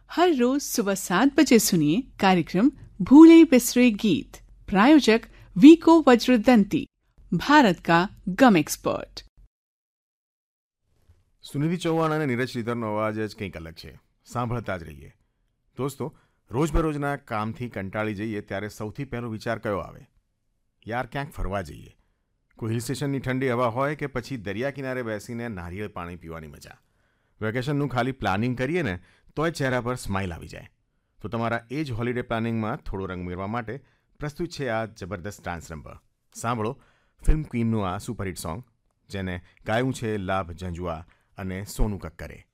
हर रोज सुबह 7 बजे सुनिए कार्यक्रम भूले बिसरे गीत। प्रायोजक वीको वज्रदंती, भारत का गम एक्सपर्ट। સુનિધિ ચૌહાણ અને નીરજ શ્રીધરનો અવાજ જ કંઈક અલગ છે, સાંભળતા જ રહીએ. દોસ્તો, રોજબરોજના કામથી કંટાળી જઈએ ત્યારે સૌથી પહેલો વિચાર કયો આવે? યાર, ક્યાંક ફરવા જઈએ. કોઈ હિલ સ્ટેશનની ઠંડી હવા હોય કે પછી દરિયા કિનારે બેસીને નારિયેળ પાણી પીવાની મજા. વેકેશનનું ખાલી પ્લાનિંગ કરીએ ને તોય ચહેરા પર સ્માઇલ આવી જાય. તો તમારા એ જ હોલિડે પ્લાનિંગમાં થોડો રંગ મેળવવા માટે પ્રસ્તુત છે આ જબરદસ્ત ડાન્સ નંબર. સાંભળો ફિલ્મ ક્વીનનું આ સુપરહિટ સોંગ, જેને ગાયું છે લાભ જંજુઆ અને સોનુ કક્કરે.